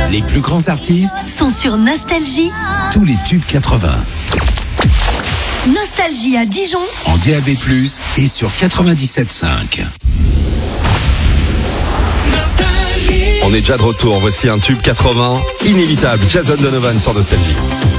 Les plus grands artistes sont sur Nostalgie. Tous les tubes 80. Nostalgie à Dijon. En DAB+, et sur 97.5. On est déjà de retour. Voici un tube 80 inévitable. Jason Donovan sur Nostalgie.